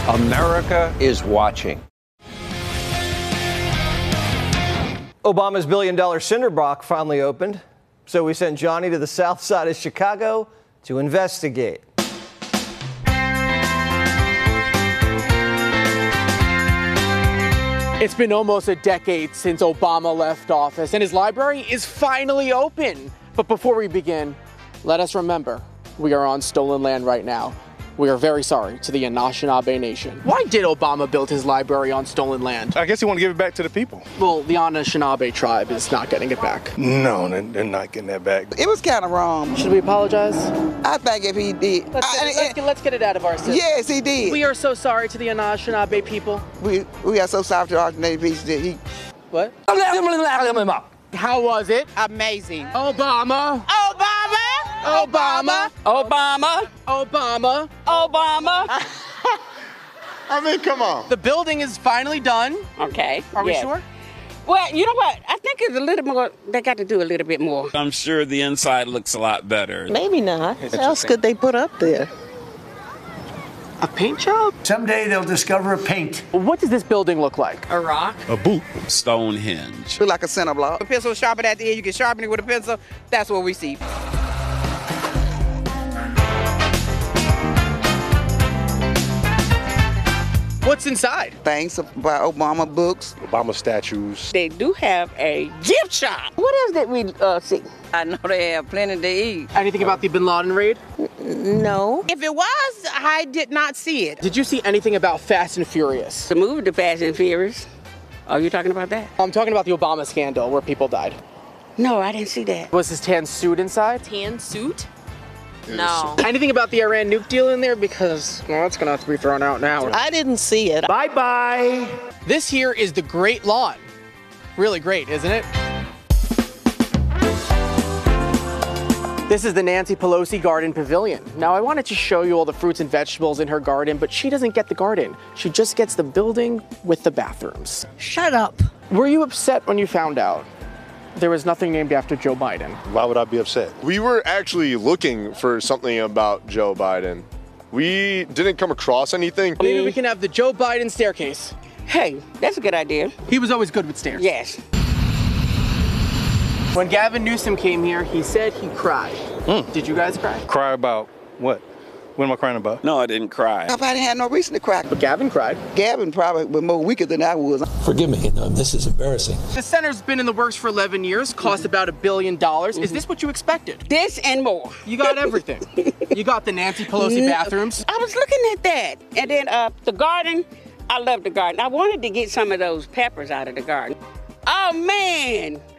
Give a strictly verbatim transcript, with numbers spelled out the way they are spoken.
America is watching. Obama's billion-dollar cinder block finally opened, so we sent Johnny to the south side of Chicago to investigate. It's been almost a decade since Obama left office, and his library is finally open. But before we begin, let us remember, we are on stolen land right now. We are very sorry to the Anishinaabe Nation. Why did Obama build his library on stolen land? I guess he wanted to give it back to the people. Well, the Anishinaabe tribe is not getting it back. No, they're not getting that back. It was kind of wrong. Should we apologize? I think if he did. Let's get, I, it, let's, get, let's get it out of our system. Yes, he did. We are so sorry to the Anishinaabe people. We we are so sorry to our Native people that he. What? How was it? Amazing. Obama. Obama. Obama. Obama. Obama. Obama. I mean, come on. The building is finally done. Okay. Are we yes. sure? Well, you know what? I think it's a little more, they got to do a little bit more. I'm sure the inside looks a lot better. Maybe not. What else could they put up there? A paint job? Someday they'll discover a paint. What does this building look like? A rock. A boot. Stonehenge. Look like a center block. A pencil sharpened at the end, you can sharpen it with a pencil. That's what we see. What's inside? Things by Obama books. Obama statues. They do have a gift shop. What else did we uh, see? I know they have plenty to eat. Anything about the Bin Laden raid? No. If it was, I did not see it. Did you see anything about Fast and Furious? The movie, The Fast and Furious. Are you talking about that? I'm talking about the Obama scandal where people died. No, I didn't see that. Was his tan suit inside? Tan suit? No. Anything about the Iran nuke deal in there? Because, well, it's gonna have to be thrown out now. I didn't see it. Bye-bye. This here is the Great Lawn. Really great, isn't it? This is the Nancy Pelosi Garden Pavilion. Now, I wanted to show you all the fruits and vegetables in her garden, but she doesn't get the garden. She just gets the building with the bathrooms. Shut up. Were you upset when you found out there was nothing named after Joe Biden? Why would I be upset? We were actually looking for something about Joe Biden. We didn't come across anything. Maybe we can have the Joe Biden staircase. Hey, that's a good idea. He was always good with stairs. Yes. When Gavin Newsom came here, he said he cried. Mm. Did you guys cry? Cry about what? What am I crying about? No, I didn't cry. Nobody had no reason to cry. But Gavin cried. Gavin probably was more weaker than I was. Forgive me, no, this is embarrassing. The center's been in the works for eleven years, cost about a billion dollars. Is this what you expected? This and more. You got everything. You got the Nancy Pelosi bathrooms. I was looking at that. And then uh, the garden, I love the garden. I wanted to get some of those peppers out of the garden. Oh, man.